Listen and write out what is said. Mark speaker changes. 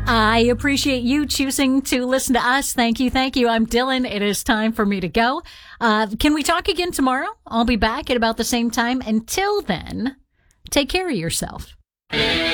Speaker 1: I appreciate you choosing to listen to us. Thank you. Thank you. I'm Dylan. It is time for me to go. Can we talk again tomorrow? I'll be back at about the same time. Until then, take care of yourself.